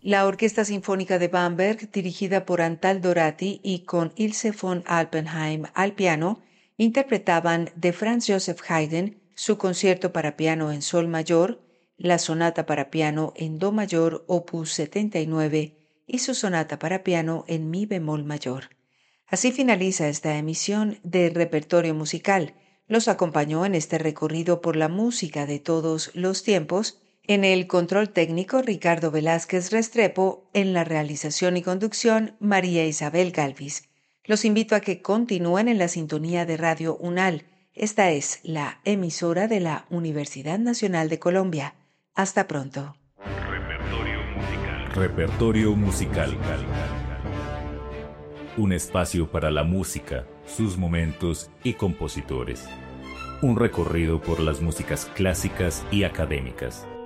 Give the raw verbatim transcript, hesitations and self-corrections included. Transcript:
La Orquesta Sinfónica de Bamberg, dirigida por Antal Dorati y con Ilse von Alpenheim al piano, interpretaban de Franz Joseph Haydn su concierto para piano en sol mayor, la sonata para piano en do mayor opus setenta y nueve y su sonata para piano en mi bemol mayor. Así finaliza esta emisión de Repertorio Musical. Los acompañó en este recorrido por la música de todos los tiempos. En el control técnico, Ricardo Velázquez Restrepo. En la realización y conducción, María Isabel Galvis. Los invito a que continúen en la sintonía de Radio UNAL. Esta es la emisora de la Universidad Nacional de Colombia. Hasta pronto. Repertorio musical. Repertorio musical. Un espacio para la música, sus momentos y compositores. Un recorrido por las músicas clásicas y académicas.